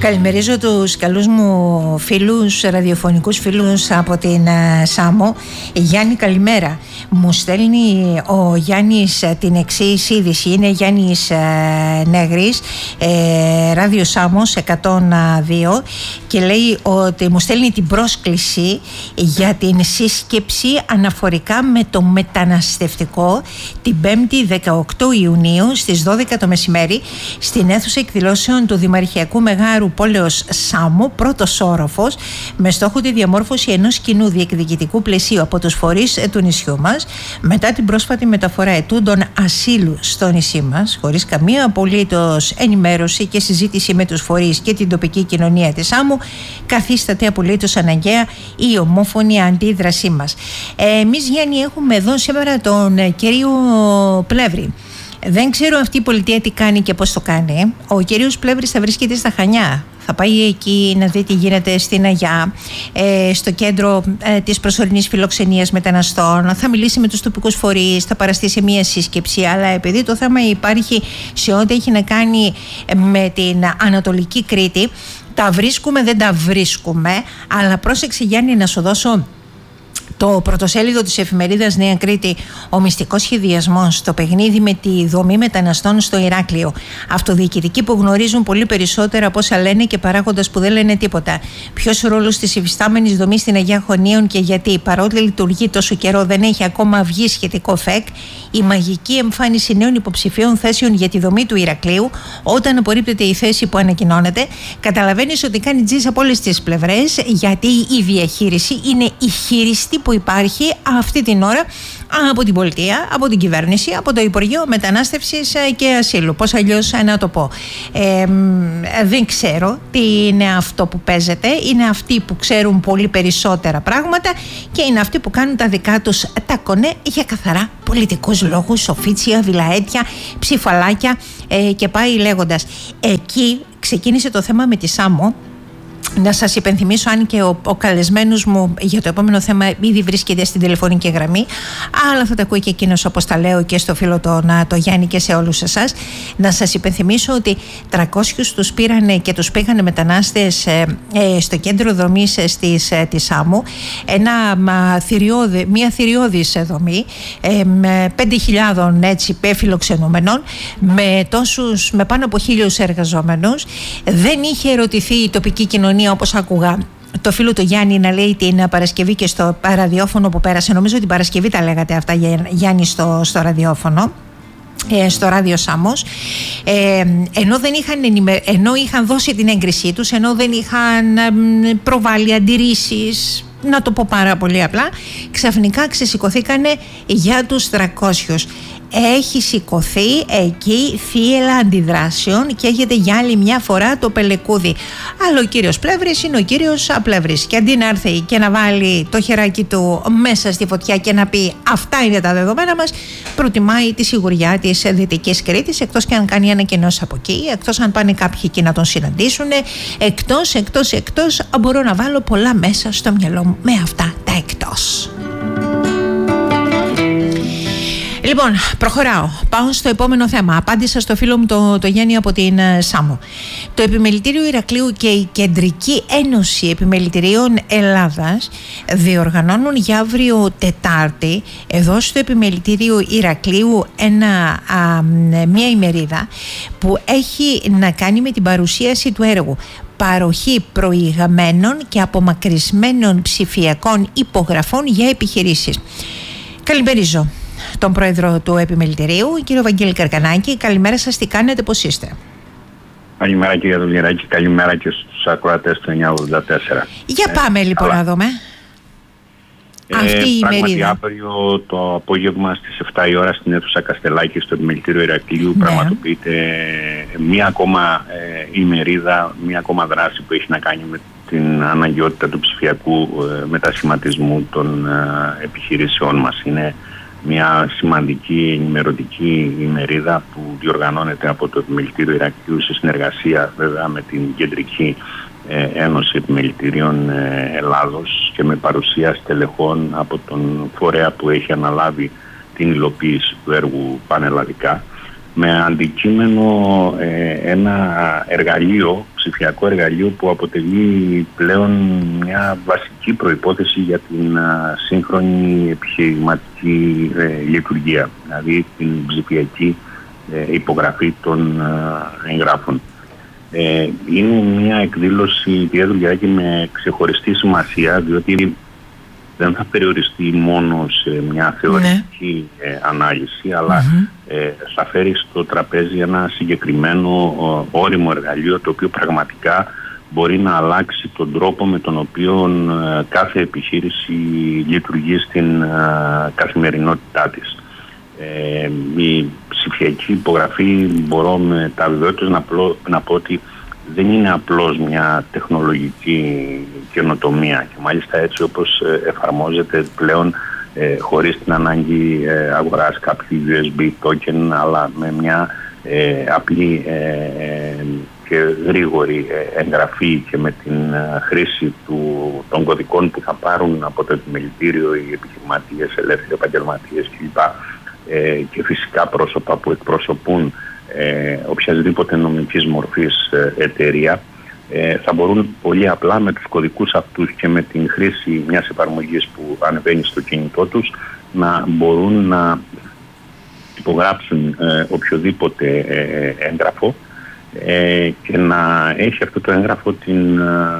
Καλημερίζω τους καλούς μου φίλους, ραδιοφωνικούς φίλους από την Σάμο. Γιάννη, καλημέρα. Μου στέλνει ο Γιάννης την εξής είδηση. Είναι Γιάννης Νέγρης, ράδιο Σάμος 102, και λέει ότι μου στέλνει την πρόσκληση για την σύσκεψη αναφορικά με το μεταναστευτικό την 5η 18 Ιουνίου στις 12 το μεσημέρι στην αίθουσα εκδηλώσεων του Δημαρχιακού Μεγάρου Πόλεως Σάμου, πρώτος όροφος, με στόχο τη διαμόρφωση ενός κοινού διεκδικητικού πλαισίου από τους φορείς του νησιού μας μετά την πρόσφατη μεταφορά ετούντων ασύλου στο νησί μας, χωρίς καμία απολύτως ενημέρωση και συζήτηση με τους φορείς και την τοπική κοινωνία της Σάμου. Καθίσταται απολύτως αναγκαία η ομόφωνη αντίδρασή μας. Εμείς, Γιάννη, έχουμε εδώ σήμερα τον κύριο Πλεύρη. Δεν ξέρω αυτή η πολιτεία τι κάνει και πώς το κάνει. Ο κύριος Πλεύρης θα βρίσκεται στα Χανιά. Θα πάει εκεί να δει τι γίνεται στην Αγιά, στο κέντρο της προσωρινής φιλοξενίας μεταναστών. Θα μιλήσει με τους τοπικούς φορείς, θα παραστεί σε μία σύσκεψη. Αλλά επειδή το θέμα υπάρχει σε ό,τι έχει να κάνει με την Ανατολική Κρήτη, τα βρίσκουμε, δεν τα βρίσκουμε. Αλλά πρόσεξε, Γιάννη, να σου δώσω το πρωτοσέλιδο της εφημερίδας Νέα Κρήτη. Ο μυστικός σχεδιασμός, το παιχνίδι με τη δομή μεταναστών στο Ηράκλειο. Αυτοδιοικητικοί που γνωρίζουν πολύ περισσότερα από όσα λένε και παράγοντας που δεν λένε τίποτα. Ποιος ρόλος της υφιστάμενης δομής στην Αγία Χωνίων και γιατί, παρότι λειτουργεί τόσο καιρό, δεν έχει ακόμα βγει σχετικό ΦΕΚ. Η μαγική εμφάνιση νέων υποψηφίων θέσεων για τη δομή του Ηρακλείου, όταν απορρίπτεται η θέση που ανακοινώνεται, καταλαβαίνεις ότι κάνει τζις από όλες τις πλευρές, γιατί η διαχείριση είναι η χειριστή που υπάρχει αυτή την ώρα από την πολιτεία, από την κυβέρνηση, από το Υπουργείο Μετανάστευσης και Ασύλου. Πώς αλλιώς να το πω. Δεν ξέρω τι είναι αυτό που παίζεται. Είναι αυτοί που ξέρουν πολύ περισσότερα πράγματα και είναι αυτοί που κάνουν τα δικά τους τα κονέ για καθαρά πολιτικούς λόγους, σοφίτσια, βιλαέτια, ψηφαλάκια και πάει λέγοντας. Εκεί ξεκίνησε το θέμα με τη Σάμο. Να σας υπενθυμίσω, αν και ο καλεσμένος μου για το επόμενο θέμα ήδη βρίσκεται στην τηλεφωνική γραμμή, αλλά θα τα ακούει και εκείνος, όπως τα λέω και στο φίλο το Γιάννη και σε όλους εσάς, να σας υπενθυμίσω ότι 300 τους πήρανε και τους πήγανε μετανάστες στο κέντρο δομής της Σάμου, μια θηριώδης δομή, 5.000 έτσι φιλοξενούμενων, με πάνω από 1.000 εργαζόμενους. Δεν είχε ερωτηθεί η τοπική κοινωνία, όπως άκουγα το φίλο του Γιάννη να λέει την Παρασκευή και στο ραδιόφωνο που πέρασε. Νομίζω την Παρασκευή τα λέγατε αυτά, Γιάννη, στο ραδιόφωνο, στο ράδιο Σάμος, ενώ είχαν δώσει την έγκρισή τους, ενώ δεν είχαν προβάλει αντιρρήσεις, να το πω πάρα πολύ απλά, ξαφνικά ξεσηκωθήκανε για τους 300. Έχει σηκωθεί εκεί θύελλα αντιδράσεων και έχετε για άλλη μια φορά το πελεκούδι. Αλλά ο κύριος Πλεύρης είναι ο κύριος Απλεύρης. Και αντί να έρθει και να βάλει το χεράκι του μέσα στη φωτιά και να πει αυτά είναι τα δεδομένα μας, προτιμάει τη σιγουριά της Δυτικής Κρήτης, εκτός και αν κάνει ανακοινώσεις από εκεί, εκτός αν πάνε κάποιοι εκεί να τον συναντήσουν, εκτός, μπορώ να βάλω πολλά μέσα στο μυαλό μου με αυτά τα εκτός. Λοιπόν, προχωράω. Πάω στο επόμενο θέμα. Απάντησα στο φίλο μου το Γιάννη από την Σάμο. Το Επιμελητήριο Ηρακλείου και η Κεντρική Ένωση Επιμελητηρίων Ελλάδας διοργανώνουν για αύριο Τετάρτη εδώ στο Επιμελητήριο Ηρακλείου μια ημερίδα που έχει να κάνει με την παρουσίαση του έργου παροχή προηγμένων και απομακρυσμένων ψηφιακών υπογραφών για επιχειρήσεις. Καλημερίζω τον πρόεδρο του Επιμελητηρίου, κύριο Βαγγέλη Καρκανάκη. Καλημέρα σας, τι κάνετε, πώς είστε? Καλημέρα κύριε Δουλγεράκη, καλημέρα και στους ακροατές του 984. Για πάμε λοιπόν να δούμε αυτή η ημερίδα. Αύριο το απόγευμα στις 7 η ώρα στην αίθουσα Καστελάκη στο Επιμελητήριο Ηρακλείου πραγματοποιείται μία ακόμα ημερίδα, μία ακόμα δράση που έχει να κάνει με την αναγκαιότητα του ψηφιακού μετασχηματισμού των επιχειρήσεών μας. Είναι μια σημαντική ενημερωτική ημερίδα που διοργανώνεται από το Επιμελητήριο Ηρακλείου σε συνεργασία βέβαια με την Κεντρική Ένωση Επιμελητηρίων Ελλάδος και με παρουσία στελεχών από τον φορέα που έχει αναλάβει την υλοποίηση του έργου πανελλαδικά. με αντικείμενο ένα εργαλείο, ψηφιακό εργαλείο που αποτελεί πλέον μια βασική προϋπόθεση για την σύγχρονη επιχειρηματική λειτουργία, δηλαδή την ψηφιακή υπογραφή των εγγράφων. Είναι μια εκδήλωση και με ξεχωριστή σημασία, διότι δεν θα περιοριστεί μόνο σε μια θεωρητική ανάλυση, αλλά θα φέρει στο τραπέζι ένα συγκεκριμένο όριμο εργαλείο, το οποίο πραγματικά μπορεί να αλλάξει τον τρόπο με τον οποίο κάθε επιχείρηση λειτουργεί στην καθημερινότητά της. Η ψηφιακή υπογραφή, μπορώ με τα βεβαιότητες να πω ότι δεν είναι απλώς μια τεχνολογική καινοτομία, και μάλιστα έτσι όπως εφαρμόζεται πλέον χωρίς την ανάγκη αγοράς κάποιου USB token, αλλά με μια απλή και γρήγορη εγγραφή και με την χρήση των κωδικών που θα πάρουν από το επιμελητήριο οι επιχειρηματίες, ελεύθεροι επαγγελματίες κλπ. Και φυσικά πρόσωπα που εκπροσωπούν οποιασδήποτε νομικής μορφής εταιρεία, θα μπορούν πολύ απλά με τους κωδικούς αυτούς και με την χρήση μιας εφαρμογής που ανεβαίνει στο κινητό τους να μπορούν να υπογράψουν οποιοδήποτε έγγραφο και να έχει αυτό το έγγραφο την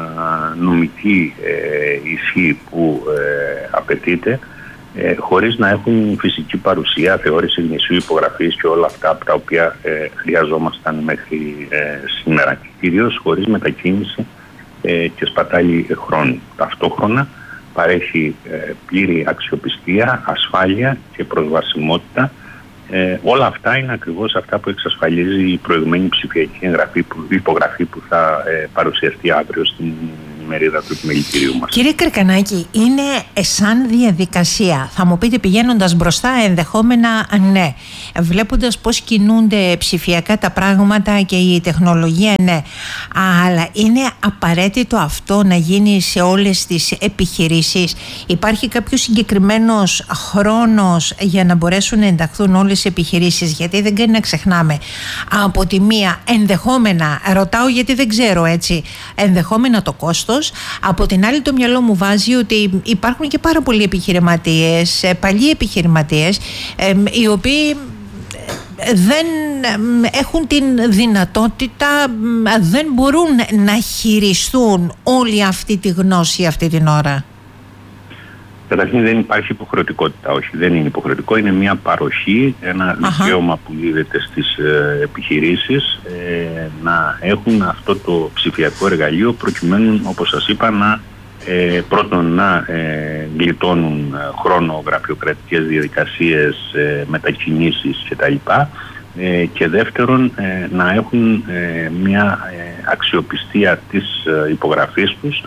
νομική ισχύ που απαιτείται, χωρίς να έχουν φυσική παρουσία, θεώρηση γνησίου, υπογραφής και όλα αυτά τα οποία χρειαζόμασταν μέχρι σήμερα, και κυρίως χωρίς μετακίνηση και σπατάλη χρόνου. Ταυτόχρονα παρέχει πλήρη αξιοπιστία, ασφάλεια και προσβασιμότητα. Όλα αυτά είναι ακριβώς αυτά που εξασφαλίζει η προηγουμένη ψηφιακή υπογραφή που θα παρουσιαστεί αύριο στην ημερίδα του επιμελητηρίου μας. Κύριε Καρκανάκη, είναι σαν διαδικασία. Θα μου πείτε, πηγαίνοντας μπροστά, ενδεχόμενα ναι. Βλέποντας πώς κινούνται ψηφιακά τα πράγματα και η τεχνολογία, ναι. Αλλά είναι απαραίτητο αυτό να γίνει σε όλες τις επιχειρήσεις? Υπάρχει κάποιος συγκεκριμένος χρόνος για να μπορέσουν να ενταχθούν όλες οι επιχειρήσεις? Γιατί δεν κάνει να ξεχνάμε, από τη μία ενδεχόμενα, ρωτάω γιατί δεν ξέρω, έτσι, ενδεχόμενα το κόστος. Από την άλλη, το μυαλό μου βάζει ότι υπάρχουν και πάρα πολλοί επιχειρηματίες, παλιοί επιχειρηματίες, οι οποίοι δεν έχουν την δυνατότητα, δεν μπορούν να χειριστούν όλη αυτή τη γνώση αυτή την ώρα. Καταρχήν δεν υπάρχει υποχρεωτικότητα, όχι, δεν είναι υποχρεωτικό, είναι μια παροχή, ένα δικαίωμα που δίδεται στις επιχειρήσεις να έχουν αυτό το ψηφιακό εργαλείο, προκειμένου, όπως σας είπα, να πρώτον να γλιτώνουν χρόνο, γραφειοκρατικές διαδικασίες, μετακινήσεις κτλ. Και δεύτερον να έχουν μια αξιοπιστία της υπογραφής τους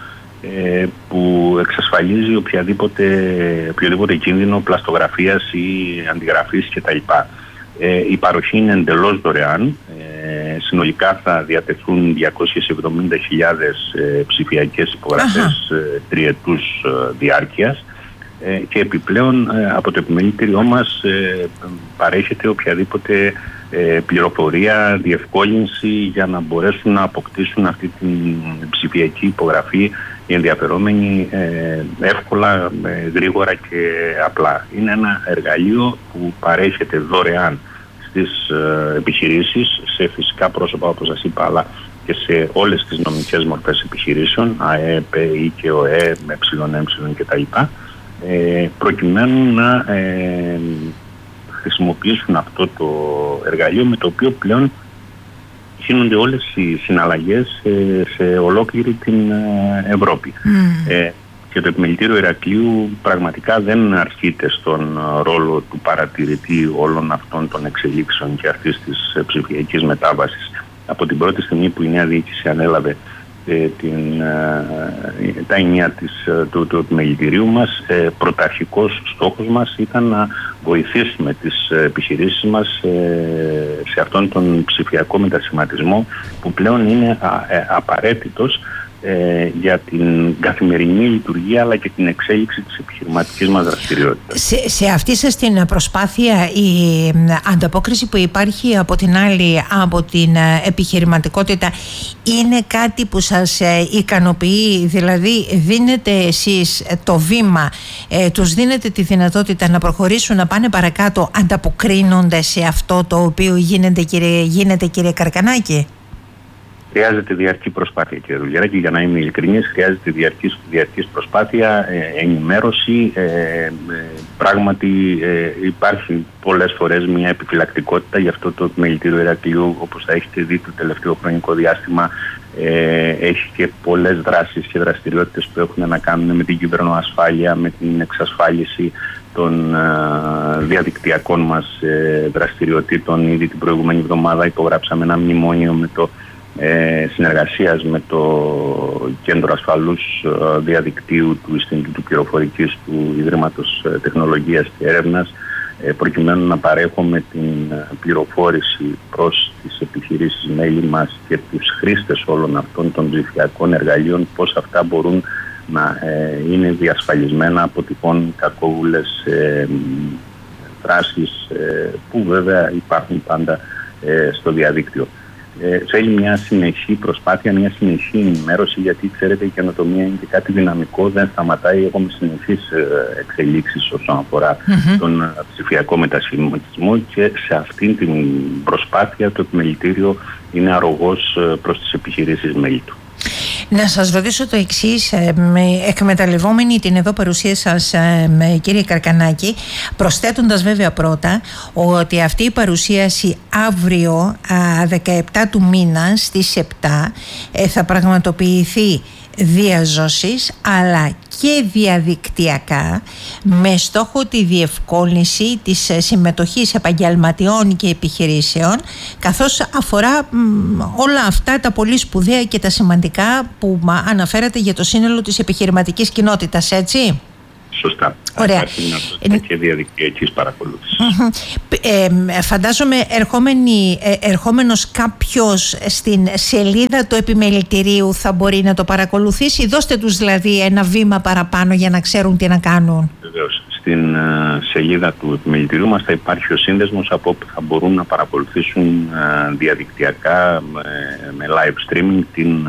που εξασφαλίζει οποιοδήποτε κίνδυνο πλαστογραφίας ή αντιγραφής κτλ. Η παροχή είναι εντελώς δωρεάν. Συνολικά θα διατεθούν 270.000 ψηφιακές υπογραφές τριετούς διάρκειας, και επιπλέον από το επιμελητήριό μας παρέχεται οποιαδήποτε πληροφορία, διευκόλυνση για να μπορέσουν να αποκτήσουν αυτή την ψηφιακή υπογραφή οι ενδιαφερόμενοι εύκολα, γρήγορα και απλά. Είναι ένα εργαλείο που παρέχεται δωρεάν στις επιχειρήσεις, σε φυσικά πρόσωπα όπως σας είπα, αλλά και σε όλες τις νομικές μορφές επιχειρήσεων, ΑΕ, ΠΕ, ΚΕΟΕ, ΕΕ κτλ. Προκειμένου να χρησιμοποιήσουν αυτό το εργαλείο, με το οποίο πλέον γίνονται όλες οι συναλλαγές σε ολόκληρη την Ευρώπη. Και το Επιμελητήριο Ηρακλείου πραγματικά δεν αρχείται στον ρόλο του παρατηρητή όλων αυτών των εξελίξεων και αυτής της ψηφιακής μετάβασης. Από την πρώτη στιγμή που η νέα διοίκηση ανέλαβε τα ενία του επιμελητηρίου μας, πρωταρχικός στόχος μας ήταν να βοηθήσουμε τις επιχειρήσεις μας σε αυτόν τον ψηφιακό μετασχηματισμό, που πλέον είναι απαραίτητος για την καθημερινή λειτουργία αλλά και την εξέλιξη της επιχειρηματικής μας δραστηριότητας. Σε αυτή σας την προσπάθεια η ανταπόκριση που υπάρχει από την άλλη, από την επιχειρηματικότητα, είναι κάτι που σας ικανοποιεί? Δηλαδή δίνετε εσείς το βήμα, τους δίνετε τη δυνατότητα να προχωρήσουν, να πάνε παρακάτω, ανταποκρίνονται σε αυτό το οποίο γίνεται κύριε Καρκανάκη? Χρειάζεται διαρκή προσπάθεια, κύριε Δουλγεράκη, για να είμαι ειλικρινής. Χρειάζεται διαρκής προσπάθεια, ενημέρωση. Πράγματι υπάρχει πολλές φορές μια επιφυλακτικότητα, γι' αυτό το Επιμελητήριο Ηρακλείου, όπως θα έχετε δει το τελευταίο χρονικό διάστημα, έχει και πολλές δράσεις και δραστηριότητες που έχουν να κάνουν με την κυβερνοασφάλεια, με την εξασφάλιση των διαδικτυακών μας δραστηριοτήτων. Ήδη την προηγούμενη εβδομάδα υπογράψαμε ένα μνημόνιο με το συνεργασίας με το Κέντρο Ασφαλούς Διαδικτύου του Ινστιτούτου Πληροφορικής του Ιδρύματος Τεχνολογίας και Έρευνας, προκειμένου να παρέχουμε την πληροφόρηση προς τις επιχειρήσεις μέλη μας και τους χρήστες όλων αυτών των ψηφιακών εργαλείων, πώς αυτά μπορούν να είναι διασφαλισμένα από τυχόν κακόβουλες δράσεις που βέβαια υπάρχουν πάντα στο διαδίκτυο. Θέλει μια συνεχή προσπάθεια, μια συνεχή ενημέρωση, γιατί ξέρετε η καινοτομία είναι και κάτι δυναμικό, δεν σταματάει. Έχουμε συνεχείς εξελίξεις όσον αφορά τον ψηφιακό μετασχηματισμό, και σε αυτήν την προσπάθεια το Επιμελητήριο είναι αρρωγός προς τις επιχειρήσεις μέλη του. Να σας ρωτήσω το εξής, εκμεταλλευόμενη την εδώ παρουσία σας, κύριε Καρκανάκη, προσθέτοντας βέβαια πρώτα ότι αυτή η παρουσίαση αύριο 17 του μήνα στις 7 θα πραγματοποιηθεί διαζώσης αλλά και διαδικτυακά, με στόχο τη διευκόλυνση της συμμετοχής επαγγελματιών και επιχειρήσεων, καθώς αφορά όλα αυτά τα πολύ σπουδαία και τα σημαντικά που αναφέρατε για το σύνολο της επιχειρηματικής κοινότητας, έτσι? Σωστά. Ωραία. Και διαδικτυακής παρακολούθησης. Φαντάζομαι ερχόμενος κάποιος στην σελίδα του Επιμελητηρίου θα μπορεί να το παρακολουθήσει. Δώστε τους δηλαδή ένα βήμα παραπάνω για να ξέρουν τι να κάνουν. Βεβαίως. Στην σελίδα του Επιμελητηρίου μας θα υπάρχει ο σύνδεσμος από όπου θα μπορούν να παρακολουθήσουν διαδικτυακά με live streaming την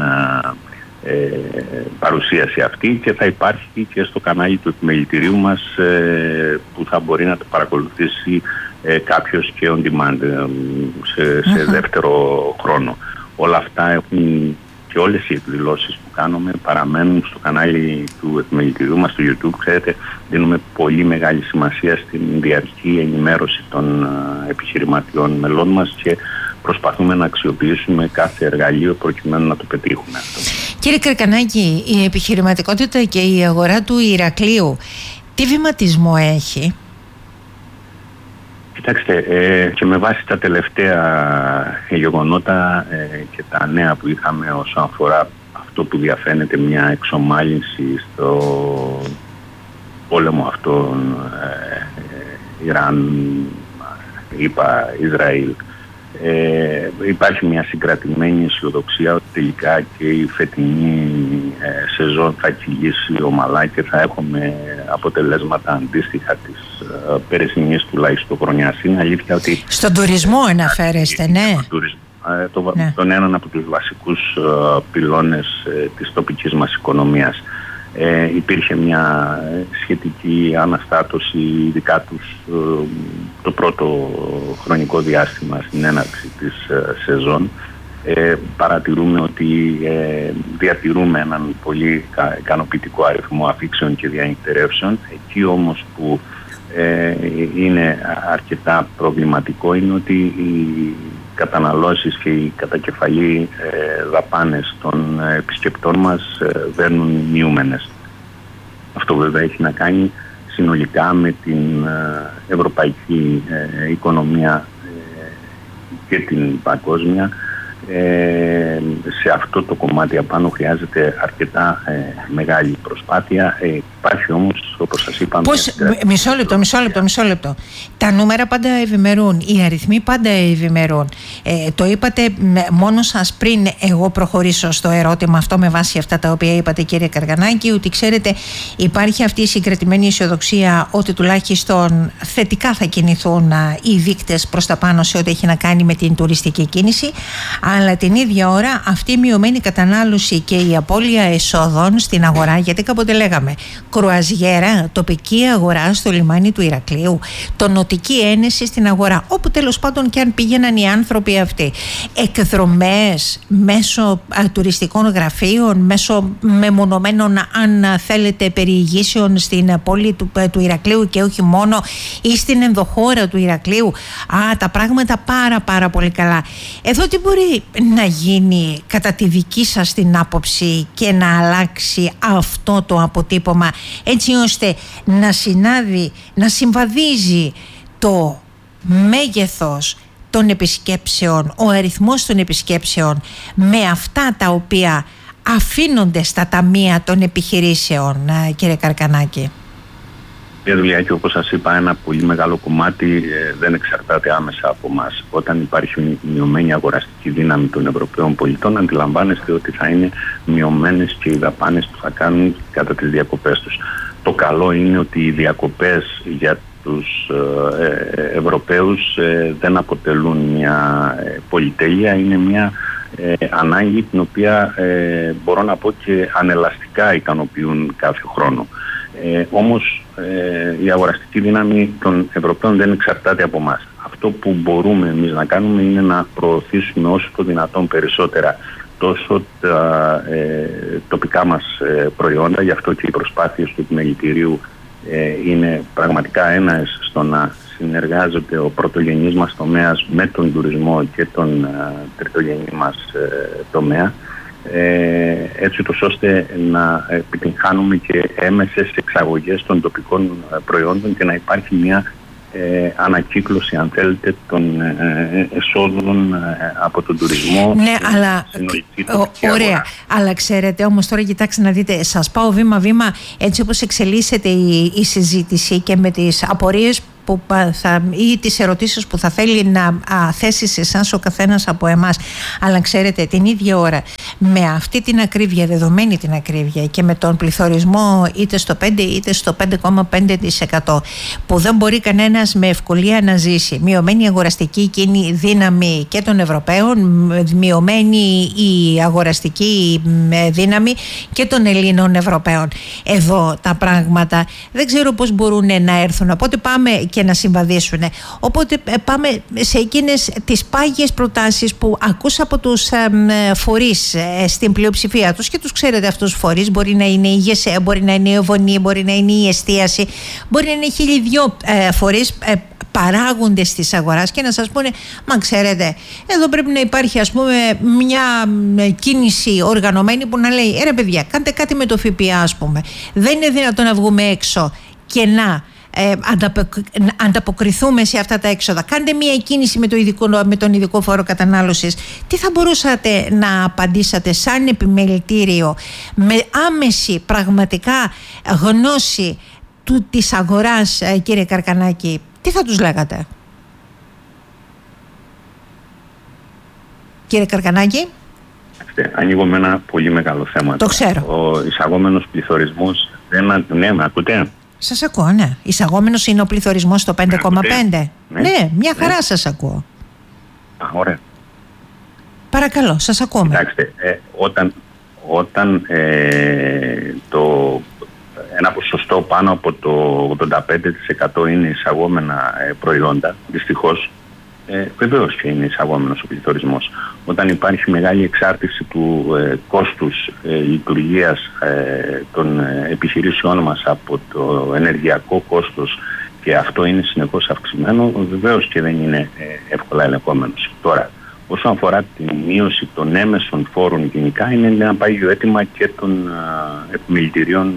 παρουσίαση αυτή, και θα υπάρχει και στο κανάλι του Επιμελητηρίου μας που θα μπορεί να το παρακολουθήσει κάποιος και on demand σε δεύτερο χρόνο. Όλα αυτά έχουν, και όλες οι εκδηλώσεις που κάνουμε παραμένουν στο κανάλι του Επιμελητηρίου μας στο YouTube. Ξέρετε, δίνουμε πολύ μεγάλη σημασία στην διαρκή ενημέρωση των επιχειρηματιών μελών μας και προσπαθούμε να αξιοποιήσουμε κάθε εργαλείο προκειμένου να το πετύχουμε αυτό. Κύριε Καρκανάκη, η επιχειρηματικότητα και η αγορά του Ηρακλείου τι βηματισμό έχει? Κοιτάξτε, και με βάση τα τελευταία γεγονότα και τα νέα που είχαμε όσον αφορά αυτό που διαφαίνεται μια εξομάλυνση στο πόλεμο αυτόν Ιράν, ΙΠΑ, Ισραήλ, υπάρχει μια συγκρατημένη αισιοδοξία ότι τελικά και η φετινή σεζόν θα κυλήσει ομαλά και θα έχουμε αποτελέσματα αντίστοιχα της περσινής τουλάχιστον χρονιάς. Είναι αλήθεια ότι στον τουρισμό αναφέρεστε, ναι. Τον έναν από τους βασικούς πυλώνες της τοπικής μας οικονομίας. Υπήρχε μια σχετική αναστάτωση, ειδικά το πρώτο χρονικό διάστημα στην έναρξη της σεζόν. Παρατηρούμε ότι διατηρούμε έναν πολύ ικανοποιητικό αριθμό αφήξεων και διανυκτερεύσεων. Εκεί όμως που είναι αρκετά προβληματικό είναι ότι οι καταναλώσεις και οι κατακεφαλή δαπάνες των επισκεπτών μας βαίνουν μειούμενες. Αυτό βέβαια έχει να κάνει συνολικά με την ευρωπαϊκή οικονομία και την παγκόσμια, Σε αυτό το κομμάτι απάνω χρειάζεται αρκετά μεγάλη προσπάθεια. Υπάρχει όμως, όπως σας είπα... Μισό λεπτό. Τα νούμερα πάντα ευημερούν, οι αριθμοί πάντα ευημερούν. Το είπατε μόνο σας πριν εγώ προχωρήσω στο ερώτημα αυτό με βάση αυτά τα οποία είπατε, κύριε Καρκανάκη, ότι ξέρετε υπάρχει αυτή η συγκρατημένη αισιοδοξία ότι τουλάχιστον θετικά θα κινηθούν οι δείκτες προς τα πάνω σε ό,τι έχει να κάνει με την τουριστική κίνηση, αλλά την ίδια ώρα αυτή η μειωμένη κατανάλωση και η απώλεια εσόδων στην αγορά, γιατί κάποτε λέγαμε κρουαζιέρα, τοπική αγορά στο λιμάνι του Ηρακλείου, τονωτική ένεση στην αγορά, όπου τέλος πάντων και αν πήγαιναν οι άνθρωποι αυτοί, εκδρομές μέσω τουριστικών γραφείων, μέσω μεμονωμένων αν θέλετε περιηγήσεων στην πόλη του Ηρακλείου και όχι μόνο, ή στην ενδοχώρα του Ηρακλείου, τα πράγματα πάρα πολύ καλά. Εδώ τι μπορεί να γίνει κατά τη δική σας την άποψη και να αλλάξει αυτό το αποτύπωμα, έτσι ώστε να συνάδει, να συμβαδίζει το μέγεθος των επισκέψεων, ο αριθμός των επισκέψεων με αυτά τα οποία αφήνονται στα ταμεία των επιχειρήσεων, κύριε Καρκανάκη? Μια δουλειά, και όπως σας είπα, ένα πολύ μεγάλο κομμάτι δεν εξαρτάται άμεσα από εμάς. Όταν υπάρχει μειωμένη αγοραστική δύναμη των Ευρωπαίων πολιτών, αντιλαμβάνεστε ότι θα είναι μειωμένες και οι δαπάνες που θα κάνουν κατά τις διακοπές τους. Το καλό είναι ότι οι διακοπές για τους Ευρωπαίους δεν αποτελούν μια πολυτέλεια, είναι μια ανάγκη την οποία μπορώ να πω και ανελαστικά ικανοποιούν κάθε χρόνο. Όμως η αγοραστική δύναμη των Ευρωπαίων δεν εξαρτάται από εμάς. Αυτό που μπορούμε εμείς να κάνουμε είναι να προωθήσουμε όσο το δυνατόν περισσότερα τόσο τα τοπικά μας προϊόντα. Γι' αυτό και οι προσπάθειες του επιμελητηρίου είναι πραγματικά έναες στο να συνεργάζεται ο πρωτογενής μας τομέας με τον τουρισμό και τον τριτογενή μας τομέα, έτσι ώστε να επιτυγχάνουμε και έμεσες εξαγωγές των τοπικών προϊόντων και να υπάρχει μια ανακύκλωση, αν θέλετε, των εσόδων από τον τουρισμό. Ναι, αλλά ωραία. Αλλά ξέρετε, όμως τώρα κοιτάξτε να δείτε, σας πάω βήμα-βήμα, έτσι όπως εξελίσσεται η συζήτηση και με τις απορίες ή τις ερωτήσεις που θα θέλει να θέσει σε εσάς ο καθένας από εμάς. Αλλά ξέρετε, την ίδια ώρα με αυτή την ακρίβεια, δεδομένη την ακρίβεια και με τον πληθωρισμό είτε στο 5 είτε στο 5,5% που δεν μπορεί κανένας με ευκολία να ζήσει, μειωμένη αγοραστική δύναμη και των Ευρωπαίων, μειωμένη η αγοραστική δύναμη και των Ελλήνων Ευρωπαίων, εδώ τα πράγματα δεν ξέρω πώς μπορούν να έρθουν. Οπότε πάμε και να συμβαδίσουν. Οπότε πάμε σε εκείνες τις πάγιες προτάσεις που ακούσα από τους φορείς στην πλειοψηφία τους, και τους ξέρετε αυτούς τους φορείς, μπορεί να είναι η ΓΕΣΕ, μπορεί να είναι η Ευωνή, μπορεί να είναι η εστίαση, μπορεί να είναι 1.002 φορείς παράγοντες της αγοράς και να σας πούνε, μα ξέρετε, εδώ πρέπει να υπάρχει ας πούμε μια κίνηση οργανωμένη που να λέει, ρε παιδιά, κάντε κάτι με το ΦΠΑ ας πούμε. Δεν είναι δυνατόν να βγούμε έξω και να ανταποκριθούμε σε αυτά τα έξοδα. Κάντε μια κίνηση με τον ειδικό φόρο κατανάλωσης. Τι θα μπορούσατε να απαντήσατε σαν επιμελητήριο με άμεση πραγματικά γνώση της αγοράς, κύριε Καρκανάκη? Τι θα τους λέγατε, κύριε Καρκανάκη? Ανοίγω με ένα πολύ μεγάλο θέμα. Το ξέρω. Ο εισαγόμενος πληθωρισμός ναι, με ακούτε? Σας ακούω, ναι. Εισαγόμενος είναι ο πληθωρισμός στο 5,5. Ναι, μια χαρά σας ακούω. Ωραία. Παρακαλώ, σας ακούμε. Κοιτάξτε, όταν ένα ποσοστό πάνω από το 85% είναι εισαγόμενα προϊόντα, δυστυχώς, βεβαίως και είναι εισαγόμενος ο πληθωρισμός. Όταν υπάρχει μεγάλη εξάρτηση του κόστους λειτουργίας των επιχειρήσεών μας από το ενεργειακό κόστος και αυτό είναι συνεχώς αυξημένο, βεβαίως και δεν είναι εύκολα ελεγχόμενος. Τώρα, όσον αφορά τη μείωση των έμεσων φόρων γενικά, είναι ένα πάγιο αίτημα και των επιμελητηριών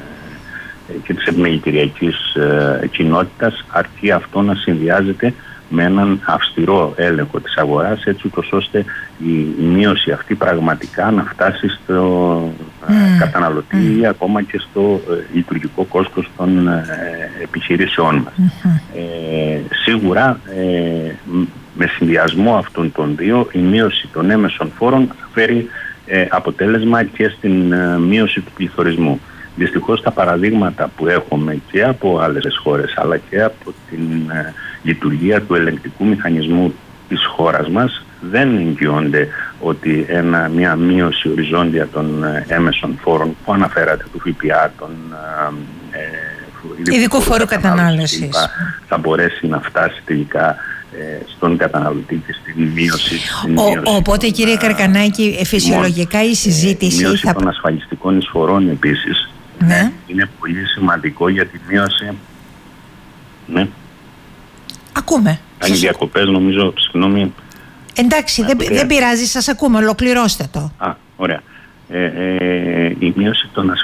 και της επιμελητηριακής κοινότητας, αρκεί αυτό να συνδυάζεται με έναν αυστηρό έλεγχο της αγοράς, έτσι ούτως ώστε η μείωση αυτή πραγματικά να φτάσει στο καταναλωτή ή ακόμα και στο λειτουργικό κόστος των επιχειρήσεών μας. Σίγουρα με συνδυασμό αυτών των δύο, η μείωση των έμεσων φόρων φέρει αποτέλεσμα και στην μείωση του πληθωρισμού. Δυστυχώς τα παραδείγματα που έχουμε και από άλλες χώρες αλλά και από την λειτουργία του ελεγκτικού μηχανισμού της χώρας μας δεν εγγυώνται ότι μια μείωση οριζόντια των έμεσων φόρων που αναφέρατε, του ΦΠΑ, των ειδικού φόρου κατανάλωσης, θα μπορέσει να φτάσει τελικά στον καταναλωτή και στην μείωση. Οπότε κύριε Καρκανάκη, φυσιολογικά η συζήτηση... Η μείωση των ασφαλιστικών εισφορών επίσης είναι πολύ σημαντικό για τη μείωση... Ναι. Ακούμε. Αν οι διακοπές νομίζω, συγγνώμη... Εντάξει, δεν πειράζει, σας ακούμε, ολοκληρώστε το. Ωραία. Η μείωση των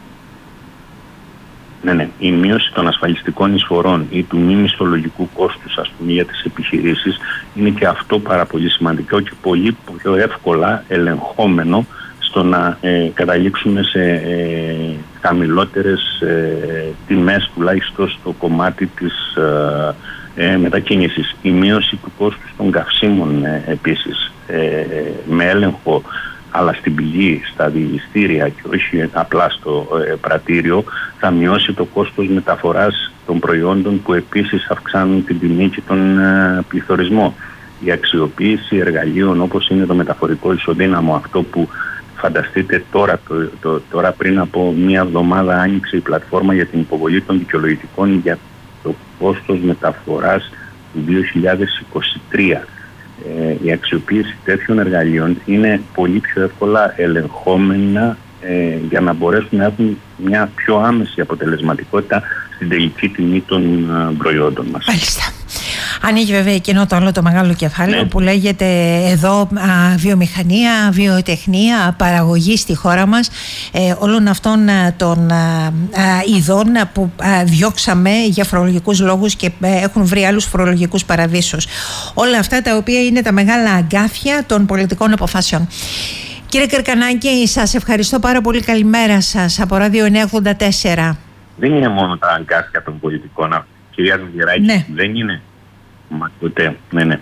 η μείωση των ασφαλιστικών εισφορών ή του μη μισθολογικού κόστους, ας πούμε, για τις επιχειρήσεις είναι και αυτό πάρα πολύ σημαντικό και πολύ πιο εύκολα ελεγχόμενο στο να καταλήξουμε σε χαμηλότερες τιμές, τουλάχιστον στο κομμάτι της μετακίνησης. Η μείωση του κόστους των καυσίμων επίσης με έλεγχο αλλά στην πηγή, στα διηγηστήρια και όχι απλά στο πρατήριο, θα μειώσει το κόστος μεταφοράς των προϊόντων που επίσης αυξάνουν την τιμή και τον πληθωρισμό. Η αξιοποίηση εργαλείων όπως είναι το μεταφορικό ισοδύναμο, αυτό που φανταστείτε τώρα πριν από μία εβδομάδα άνοιξε η πλατφόρμα για την υποβολή των δικαιολογητικών για το κόστος μεταφοράς του 2023. Η αξιοποίηση τέτοιων εργαλείων είναι πολύ πιο εύκολα ελεγχόμενα για να μπορέσουν να έχουν μια πιο άμεση αποτελεσματικότητα στην τελική τιμή των προϊόντων μας. Μάλιστα. Ανοίγει βέβαια εκείνο το άλλο το μεγάλο κεφάλαιο που λέγεται εδώ βιομηχανία, βιοτεχνία, παραγωγή στη χώρα μας όλων αυτών των ειδών που διώξαμε για φορολογικούς λόγους και έχουν βρει άλλους φορολογικούς παραδείσους. Όλα αυτά τα οποία είναι τα μεγάλα αγκάθια των πολιτικών αποφάσεων. Κύριε Καρκανάκη, σας ευχαριστώ πάρα πολύ. Καλημέρα σας από Ράδιο 984. Δεν είναι μόνο τα αγκάθια των πολιτικών, κυρία Ζουγεράκη, δεν είναι. Μα ακούτε, ναι.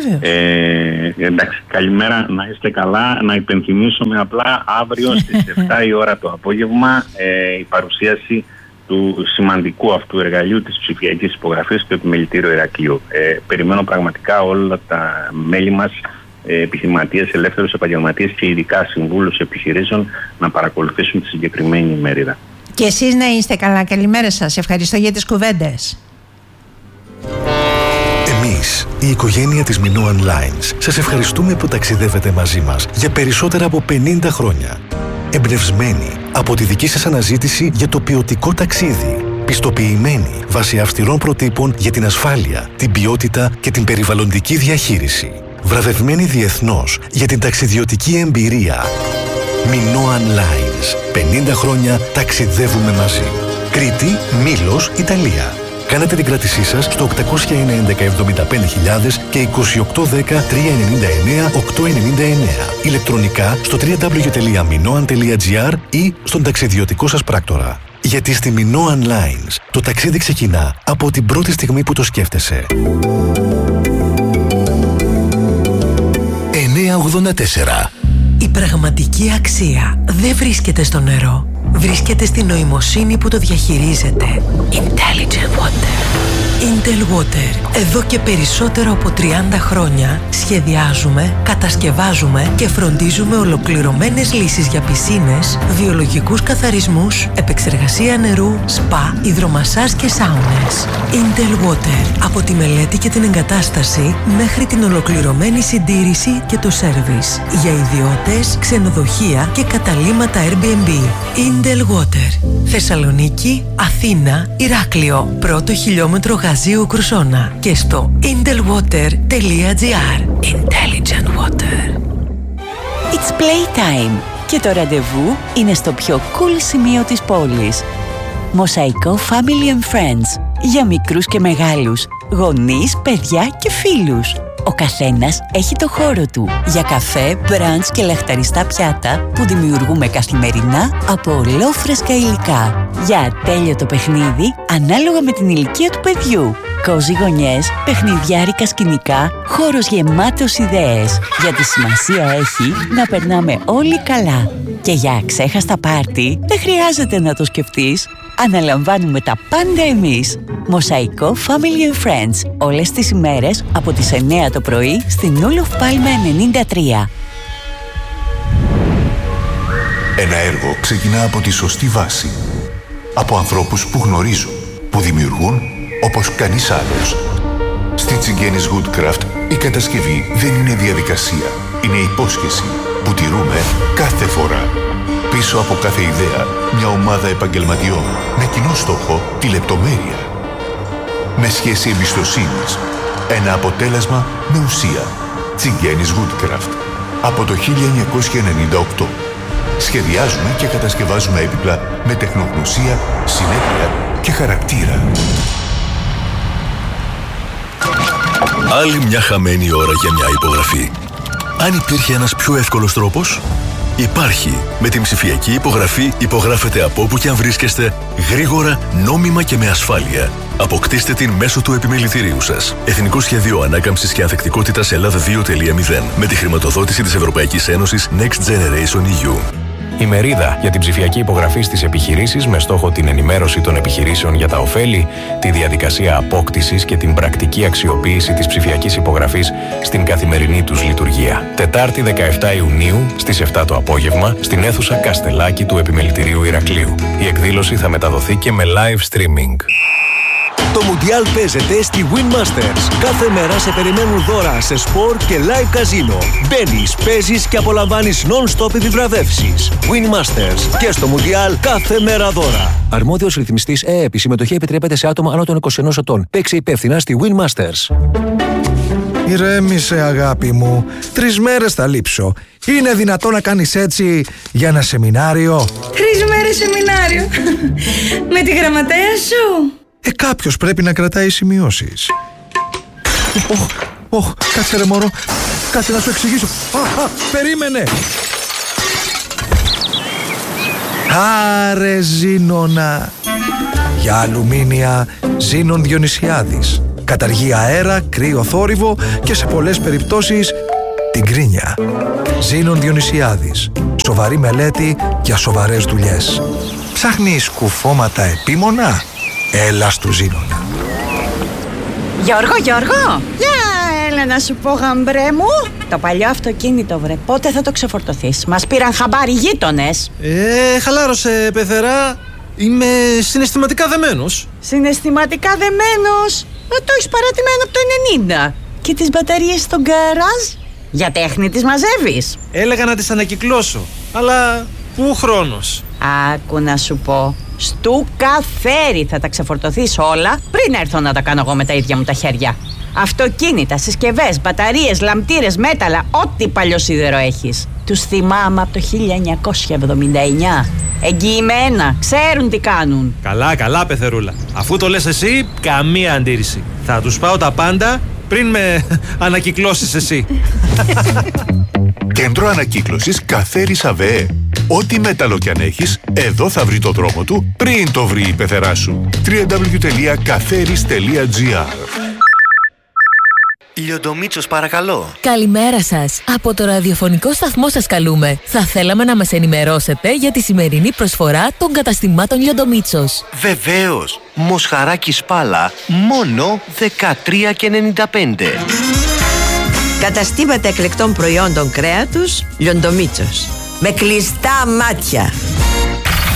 Εντάξει, καλημέρα, να είστε καλά. Να υπενθυμίσουμε απλά αύριο στις 7 η ώρα το απόγευμα η παρουσίαση του σημαντικού αυτού εργαλείου της ψηφιακής υπογραφής και του επιμελητήριου Ηρακλείου. Περιμένω πραγματικά όλα τα μέλη μας, επιχειρηματίες, ελεύθερους επαγγελματίες και ειδικά συμβούλους επιχειρήσεων να παρακολουθήσουν τη συγκεκριμένη ημερίδα. Και εσείς να είστε καλά. Καλημέρα σας. Ευχαριστώ για τις κουβέντες. Εμείς, η οικογένεια της Minoan Lines, σας ευχαριστούμε που ταξιδεύετε μαζί μας για περισσότερα από 50 χρόνια. Εμπνευσμένοι από τη δική σας αναζήτηση για το ποιοτικό ταξίδι. Πιστοποιημένοι βάσει αυστηρών προτύπων για την ασφάλεια, την ποιότητα και την περιβαλλοντική διαχείριση. Βραβευμένοι διεθνώς για την ταξιδιωτική εμπειρία. Minoan Lines. 50 χρόνια ταξιδεύουμε μαζί. Κρήτη, Μήλος, Ιταλία. Κάνετε την κράτησή σας στο 811 75.000 και 2810 399 899. Ηλεκτρονικά στο www.minoan.gr ή στον ταξιδιωτικό σας πράκτορα. Γιατί στη Minoan Lines το ταξίδι ξεκινά από την πρώτη στιγμή που το σκέφτεσαι. 984. Η πραγματική αξία δεν βρίσκεται στο νερό. Βρίσκεται στη νοημοσύνη που το διαχειρίζεται. Intelligent Water. Intel Water. Εδώ και περισσότερο από 30 χρόνια σχεδιάζουμε, κατασκευάζουμε και φροντίζουμε ολοκληρωμένες λύσεις για πισίνες, βιολογικούς καθαρισμούς, επεξεργασία νερού, σπα, υδρομασάζ και σάουνες. Intel Water. Από τη μελέτη και την εγκατάσταση μέχρι την ολοκληρωμένη συντήρηση και το σέρβις. Για ιδιώτες, ξενοδοχεία και καταλύματα Airbnb. Intel Water. Θεσσαλονίκη, Αθήνα, Ηράκλειο. Πρώτο χιλιόμετρο Γαζίου Κρουσόνα. Και στο intelwater.gr. Intelligent Water. It's playtime. Και το ραντεβού είναι στο πιο cool σημείο της πόλης. Μοσαϊκό Family and Friends. για μικρούς και μεγάλους, γονείς, παιδιά και φίλους. Ο καθένας έχει το χώρο του για καφέ, μπραντς και λαχταριστά πιάτα που δημιουργούμε καθημερινά από ολόφρεσκα υλικά. Για ατέλειωτο παιχνίδι ανάλογα με την ηλικία του παιδιού. Κόζι γωνιές, παιχνιδιάρικα σκηνικά, χώρος γεμάτος ιδέες. Γιατί σημασία έχει να περνάμε όλοι καλά. Και για αξέχαστα πάρτι δεν χρειάζεται να το σκεφτείς. Αναλαμβάνουμε τα πάντα εμείς. Μοσαϊκό Family and Friends. Όλες τις ημέρες από τις 9 το πρωί στην Ούλοφ Πάλμα 93. Ένα έργο ξεκινά από τη σωστή βάση. Από ανθρώπους που γνωρίζουν, που δημιουργούν όπως κανείς άλλος. Στη Τσιγκένης Woodcraft η κατασκευή δεν είναι διαδικασία. Είναι υπόσχεση που τηρούμε κάθε φορά. Πίσω από κάθε ιδέα, μια ομάδα επαγγελματιών με κοινό στόχο τη λεπτομέρεια. Με σχέση εμπιστοσύνης. Ένα αποτέλεσμα με ουσία. Τσιγκένης Woodcraft. Από το 1998. Σχεδιάζουμε και κατασκευάζουμε έπιπλα με τεχνογνωσία, συνέπεια και χαρακτήρα. Άλλη μια χαμένη ώρα για μια υπογραφή. Αν υπήρχε ένας πιο εύκολος τρόπος, υπάρχει. Με την ψηφιακή υπογραφή υπογράφετε από όπου και αν βρίσκεστε, γρήγορα, νόμιμα και με ασφάλεια. Αποκτήστε την μέσω του επιμελητηρίου σας. Εθνικό Σχέδιο Ανάκαμψης και Ανθεκτικότητας Ελλάδα 2.0 με τη χρηματοδότηση της Ευρωπαϊκής Ένωσης Next Generation EU. Η μερίδα για την ψηφιακή υπογραφή στις επιχειρήσεις με στόχο την ενημέρωση των επιχειρήσεων για τα ωφέλη, τη διαδικασία απόκτησης και την πρακτική αξιοποίηση της ψηφιακής υπογραφής στην καθημερινή τους λειτουργία. Τετάρτη 17 Ιουνίου στις 7 το απόγευμα στην αίθουσα Καστελάκη του Επιμελητηρίου Ηρακλείου. Η εκδήλωση θα μεταδοθεί και με live streaming. Το Μουντιάλ παίζεται στη Win Masters. Κάθε μέρα σε περιμένουν δώρα σε σπορ και live καζίνο. Μπαίνεις, παίζεις και απολαμβάνεις non-stop επιβραβεύσεις. Win Masters. Και στο Μουντιάλ κάθε μέρα δώρα. Αρμόδιος ρυθμιστής ΕΕΠ. Η συμμετοχή επιτρέπεται σε άτομα άνω των 21 ετών. Παίξε υπεύθυνα στη Win Masters. Ηρέμησε, αγάπη μου. 3 μέρες θα λείψω. Είναι δυνατόν να κάνεις έτσι για ένα σεμινάριο? 3 μέρες σεμινάριο. Με τη γραμματέα σου. Κάποιος πρέπει να κρατάει σημειώσεις. Κάτσε ρε μωρό. Κάτσε να σου εξηγήσω. Περίμενε. Άρε Ζήνονα. Για αλουμίνια Ζήνων Διονυσιάδης. Καταργεί αέρα, κρύο θόρυβο και σε πολλές περιπτώσεις την κρίνια. Ζήνων Διονυσιάδης. Σοβαρή μελέτη για σοβαρές δουλειές. Ψάχνεις κουφώματα επίμονα? Έλα στου Ζήνονα. Γιώργο! Έλα να σου πω, γαμπρέ μου. Το παλιό αυτοκίνητο, βρε, πότε θα το ξεφορτωθείς? Μας πήραν χαμπάρι γείτονες. Χαλάρωσε, πεθερά. Είμαι συναισθηματικά δεμένος. Συναισθηματικά δεμένος? Το έχεις παρατημένο από το 90. Και τις μπαταρίες στον γκαράζ? Για τέχνη τις μαζεύεις? Έλεγα να τις ανακυκλώσω, αλλά πού χρόνος? Άκου να σου πω. Στου καφέρι θα τα ξεφορτωθείς όλα πριν έρθω να τα κάνω εγώ με τα ίδια μου τα χέρια. Αυτοκίνητα, συσκευές, μπαταρίες, λαμπτήρες, μέταλλα, ό,τι παλιό σίδερο έχεις. Τους θυμάμαι από το 1979. Εγγυημένα, ξέρουν τι κάνουν. Καλά, πεθερούλα. Αφού το λες εσύ, καμία αντίρρηση. Θα τους πάω τα πάντα πριν με ανακυκλώσεις εσύ. Κέντρο Ανακύκλωσης Καφέρης ΑΒΕ. Ό,τι μέταλλο κι αν έχεις, εδώ θα βρει το δρόμο του πριν το βρει η πεθερά σου. www.kaferis.gr. Λιοντομίτσος, παρακαλώ. Καλημέρα σας. Από το ραδιοφωνικό σταθμό σας καλούμε. Θα θέλαμε να μας ενημερώσετε για τη σημερινή προσφορά των καταστημάτων Λιοντομίτσος. Βεβαίως. Μοσχαράκι Σπάλα, μόνο 13,95. Καταστήματα εκλεκτών προϊόντων κρέατος Λιοντομίτσος. Με κλειστά μάτια.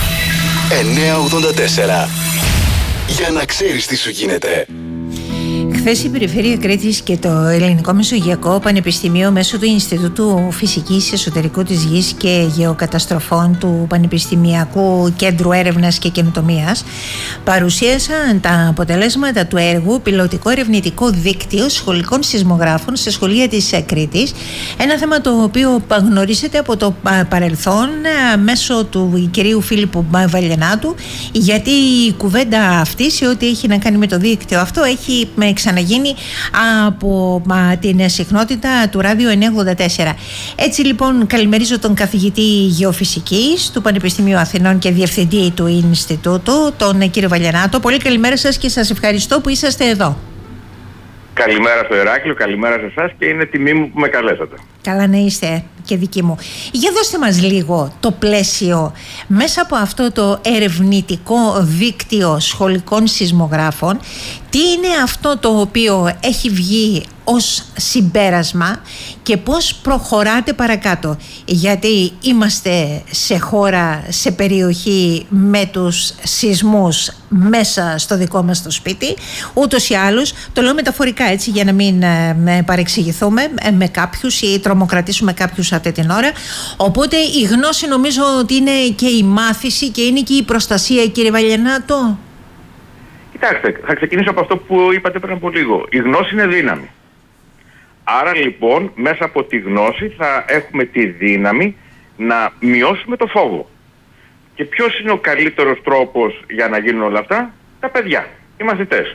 984. Για να ξέρεις τι σου γίνεται. Χθες η Περιφέρεια Κρήτης και το Ελληνικό Μεσογειακό Πανεπιστημίο μέσω του Ινστιτούτου Φυσικής Εσωτερικού της Γης και Γεωκαταστροφών του Πανεπιστημιακού Κέντρου Έρευνας και Καινοτομίας παρουσίασαν τα αποτελέσματα του έργου Πιλωτικό Ερευνητικό Δίκτυο Σχολικών Σεισμογράφων σε σχολεία της Κρήτης. Ένα θέμα το οποίο γνωρίζετε από το παρελθόν μέσω του κυρίου Φίλιππου Βαλιανάτου, γιατί η κουβέντα αυτή σε ό,τι έχει να κάνει με το δίκτυο αυτό έχει ξαναγίνει από την συχνότητα του Ράδιο 984. Έτσι λοιπόν καλημερίζω τον καθηγητή Γεωφυσικής του Πανεπιστημίου Αθηνών και διευθυντή του Ινστιτούτου, τον κύριο Βαλιανάτο. Πολύ καλημέρα σας και σας ευχαριστώ που είσαστε εδώ. Καλημέρα στο Ηράκλειο, καλημέρα σε εσάς και είναι τιμή μου που με καλέσατε. Καλά να είστε και δική μου. Για δώστε μας λίγο το πλαίσιο μέσα από αυτό το ερευνητικό δίκτυο σχολικών σεισμογράφων. Τι είναι αυτό το οποίο έχει βγει ως συμπέρασμα και πώς προχωράτε παρακάτω? Γιατί είμαστε σε χώρα, σε περιοχή με τους σεισμούς μέσα στο δικό μας το σπίτι. Ούτως ή άλλως, το λέω μεταφορικά έτσι για να μην παρεξηγηθούμε με κάποιους ή τρομοκρατήσουμε κάποιους αυτή την ώρα. Οπότε η γνώση νομίζω ότι είναι και η μάθηση και είναι και η προστασία, κύριε Βαλιανάτο. Κοιτάξτε, θα ξεκινήσω από αυτό που είπατε πριν από λίγο. Η γνώση είναι δύναμη. Άρα λοιπόν μέσα από τη γνώση θα έχουμε τη δύναμη να μειώσουμε το φόβο. Και ποιος είναι ο καλύτερος τρόπος για να γίνουν όλα αυτά? Τα παιδιά, οι μαθητές.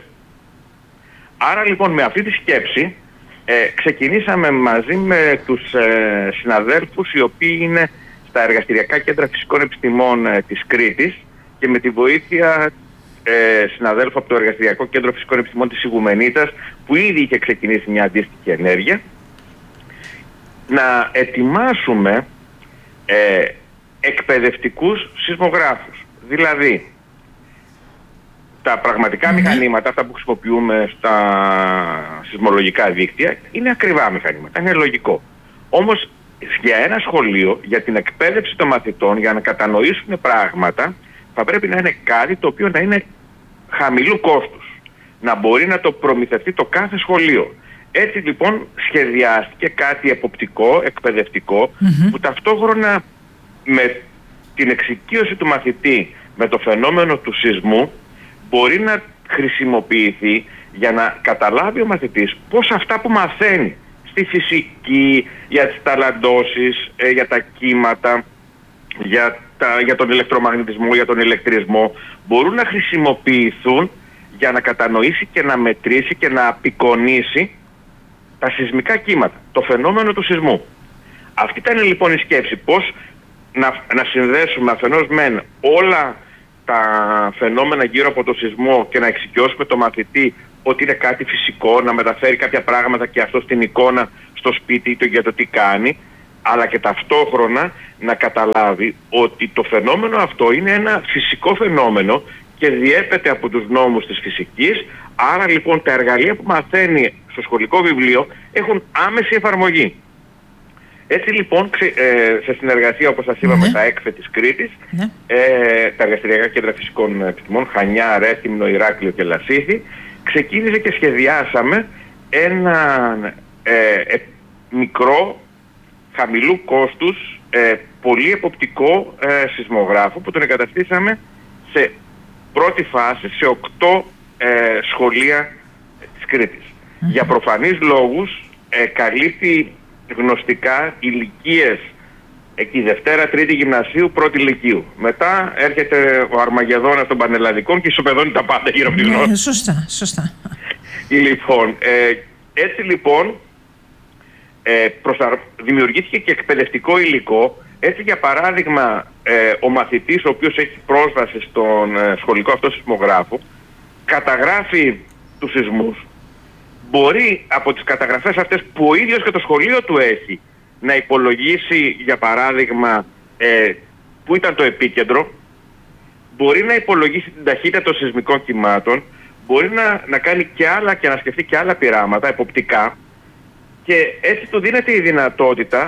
Άρα λοιπόν με αυτή τη σκέψη ξεκινήσαμε μαζί με τους συναδέλφους οι οποίοι είναι στα εργαστηριακά κέντρα φυσικών επιστημών της Κρήτης και με τη βοήθεια συναδέλφου από το Εργαστηριακό Κέντρο Φυσικών Επιστημών της Ιγουμενίτας που ήδη είχε ξεκινήσει μια αντίστοιχη ενέργεια, να ετοιμάσουμε εκπαιδευτικούς σεισμογράφους. Δηλαδή τα πραγματικά μηχανήματα, αυτά που χρησιμοποιούμε στα σεισμολογικά δίκτυα, είναι ακριβά μηχανήματα, είναι λογικό. Όμως για ένα σχολείο, για την εκπαίδευση των μαθητών, για να κατανοήσουν πράγματα, θα πρέπει να είναι κάτι το οποίο να είναι χαμηλού κόστους. Να μπορεί να το προμηθευτεί το κάθε σχολείο. Έτσι λοιπόν σχεδιάστηκε κάτι εποπτικό, εκπαιδευτικό, που ταυτόχρονα με την εξοικείωση του μαθητή με το φαινόμενο του σεισμού μπορεί να χρησιμοποιηθεί για να καταλάβει ο μαθητής πώς αυτά που μαθαίνει στη φυσική, για τις ταλαντώσεις, για τα κύματα, για τον ηλεκτρομαγνητισμό, για τον ηλεκτρισμό, μπορούν να χρησιμοποιηθούν για να κατανοήσει και να μετρήσει και να απεικονίσει τα σεισμικά κύματα, το φαινόμενο του σεισμού. Αυτή ήταν λοιπόν η σκέψη, πώς να συνδέσουμε αφενός μεν όλα τα φαινόμενα γύρω από το σεισμό και να εξοικειώσουμε το μαθητή ότι είναι κάτι φυσικό, να μεταφέρει κάποια πράγματα και αυτό στην εικόνα στο σπίτι του για το τι κάνει, αλλά και ταυτόχρονα να καταλάβει ότι το φαινόμενο αυτό είναι ένα φυσικό φαινόμενο και διέπεται από τους νόμους της φυσικής. Άρα λοιπόν τα εργαλεία που μαθαίνει στο σχολικό βιβλίο έχουν άμεση εφαρμογή. Έτσι λοιπόν σε συνεργασία, όπως σας είπαμε, με τα ΕΚΦΕ της Κρήτης, τα Εργαστηριακά Κέντρα Φυσικών Επιστημών, Χανιά, Ρέθυμνο, Ηράκλειο και Λασίθι, ξεκίνησε και σχεδιάσαμε ένα μικρό, χαμηλού κόστους, πολύ εποπτικό σεισμογράφο που τον εγκαταστήσαμε σε πρώτη φάση σε 8 σχολεία της Κρήτης. Για προφανείς λόγους καλύπτει γνωστικά ηλικίες εκεί Δευτέρα, Τρίτη Γυμνασίου, Πρώτη Λυκείου. Μετά έρχεται ο Αρμαγεδόνας των Πανελλαδικών και ισοπεδώνει τα πάντα γύρω από τη γνώση. Σωστά. Λοιπόν, έτσι λοιπόν δημιουργήθηκε και εκπαιδευτικό υλικό. Έτσι για παράδειγμα ο μαθητής ο οποίος έχει πρόσβαση στον σχολικό αυτό σεισμογράφο καταγράφει τους σεισμούς. Μπορεί από τις καταγραφές αυτές που ο ίδιος και το σχολείο του έχει να υπολογίσει για παράδειγμα που ήταν το επίκεντρο, μπορεί να υπολογίσει την ταχύτητα των σεισμικών κυμάτων, μπορεί να κάνει και άλλα και να σκεφτεί και άλλα πειράματα εποπτικά και έτσι του δίνεται η δυνατότητα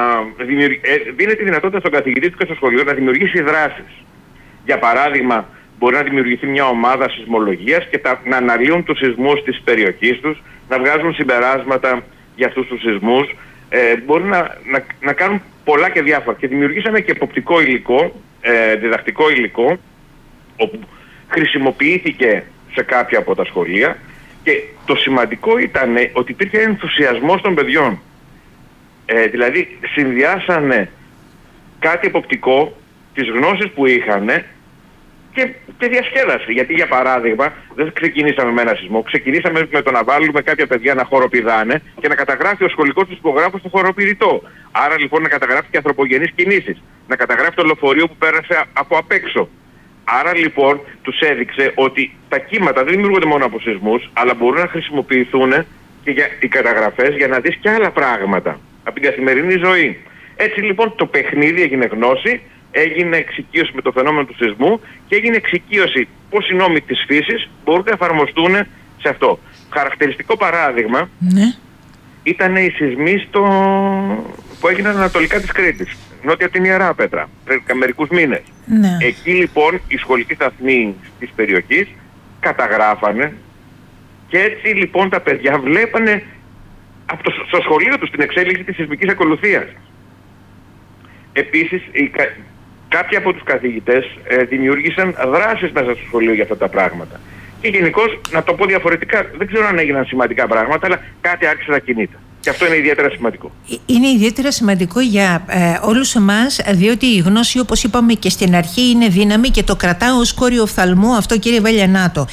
δίνεται η δυνατότητα στον καθηγητή του και στο σχολείο να δημιουργήσει δράσεις. Για παράδειγμα, μπορεί να δημιουργηθεί μια ομάδα σεισμολογίας και να αναλύουν τους σεισμούς της περιοχής τους, να βγάζουν συμπεράσματα για αυτούς τους σεισμούς. Μπορεί να κάνουν πολλά και διάφορα. Και δημιουργήσαμε και εποπτικό υλικό, διδακτικό υλικό, όπου χρησιμοποιήθηκε σε κάποια από τα σχολεία, και το σημαντικό ήταν ότι υπήρχε ενθουσιασμός των παιδιών. Δηλαδή συνδυάσανε κάτι εποπτικό, τις γνώσεις που είχαν και διασκέδαση. Γιατί για παράδειγμα δεν ξεκινήσαμε με ένα σεισμό, ξεκινήσαμε με το να βάλουμε κάποια παιδιά να χοροπηδάνε και να καταγράφει ο σχολικός τους υπογράφος στο χοροπηδητό. Άρα λοιπόν να καταγράφει και ανθρωπογενείς κινήσεις, να καταγράφει το λεωφορείο που πέρασε από απ' έξω. Άρα λοιπόν τους έδειξε ότι τα κύματα δεν δημιουργούνται μόνο από σεισμούς, αλλά μπορούν να χρησιμοποιηθούν και για οι καταγραφές για να δεις και άλλα πράγματα από την καθημερινή ζωή. Έτσι λοιπόν το παιχνίδι έγινε γνώση, έγινε εξοικείωση με το φαινόμενο του σεισμού και έγινε εξοικείωση πώς οι νόμοι της φύσης μπορούν να εφαρμοστούν σε αυτό. Χαρακτηριστικό παράδειγμα ήταν οι σεισμοί που έγιναν ανατολικά της Κρήτης, νότια από την Ιερά Πέτρα, πριν μερικούς μήνες. Ναι. Εκεί λοιπόν οι σχολικοί σταθμοί της περιοχής καταγράφανε και έτσι λοιπόν τα παιδιά βλέπανε στο σχολείο τους την εξέλιξη της σεισμικής ακολουθίας. Επίσης κάποιοι από τους καθηγητές δημιούργησαν δράσεις μέσα στο σχολείο για αυτά τα πράγματα. Και γενικώς, να το πω διαφορετικά, δεν ξέρω αν έγιναν σημαντικά πράγματα, αλλά κάτι άρχισε να κινείται. Και αυτό είναι ιδιαίτερα σημαντικό. Είναι ιδιαίτερα σημαντικό για όλους εμάς, διότι η γνώση, όπως είπαμε και στην αρχή, είναι δύναμη και το κρατάω ως κόριο οφθαλμού αυτό, κύριε Βελιανάτο.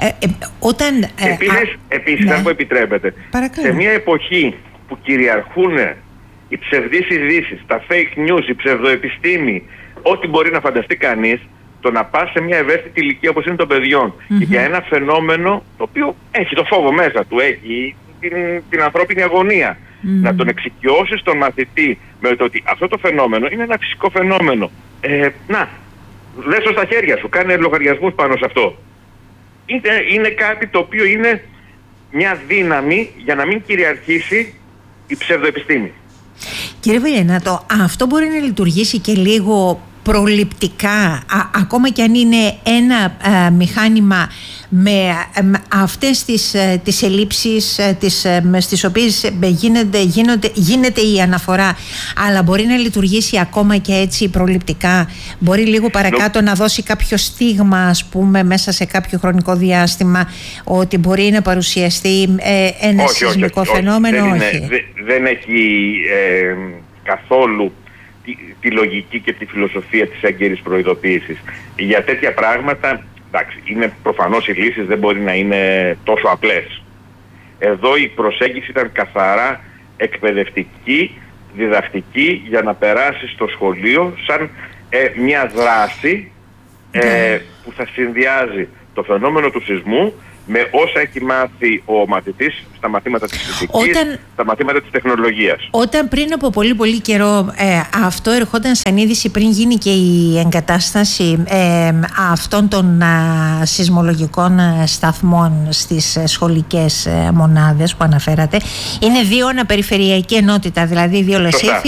Επίσης, αν μου επιτρέπετε, σε μια εποχή που κυριαρχούν οι ψευδείς ειδήσεις, τα fake news, η ψευδοεπιστήμη, ό,τι μπορεί να φανταστεί κανείς, το να πας σε μια ευαίσθητη ηλικία όπως είναι των παιδιών και για ένα φαινόμενο το οποίο έχει το φόβο μέσα του, έχει την ανθρώπινη αγωνία, να τον εξοικειώσεις τον μαθητή με το ότι αυτό το φαινόμενο είναι ένα φυσικό φαινόμενο. Δες το στα χέρια σου, κάνε λογαριασμούς πάνω σε αυτό. Είναι κάτι το οποίο είναι μια δύναμη για να μην κυριαρχήσει η ψευδοεπιστήμη. Κύριε Βελιανάτο, αυτό μπορεί να λειτουργήσει και λίγο προληπτικά, ακόμα και αν είναι ένα μηχάνημα με αυτές τις ελλείψεις στις οποίες γίνεται η αναφορά, αλλά μπορεί να λειτουργήσει ακόμα και έτσι προληπτικά, μπορεί λίγο παρακάτω να δώσει κάποιο στίγμα, ας πούμε, μέσα σε κάποιο χρονικό διάστημα, ότι μπορεί να παρουσιαστεί ένα σεισμικό φαινόμενο? Δεν έχει καθόλου τη λογική και τη φιλοσοφία της έγκαιρης προειδοποίησης. Για τέτοια πράγματα, εντάξει, είναι προφανώς οι λύσεις δεν μπορεί να είναι τόσο απλές. Εδώ η προσέγγιση ήταν καθαρά εκπαιδευτική, διδακτική, για να περάσει στο σχολείο σαν μια δράση που θα συνδυάζει το φαινόμενο του σεισμού με όσα έχει μάθει ο μαθητής στα μαθήματα της φυσικής, στα μαθήματα της τεχνολογίας. Όταν πριν από πολύ πολύ καιρό αυτό ερχόταν σαν είδηση, πριν γίνει και η εγκατάσταση αυτών των σεισμολογικών σταθμών στις σχολικές μονάδες που αναφέρατε, είναι 2 αναπεριφερειακή ενότητα, δηλαδή 2 Λεσίθι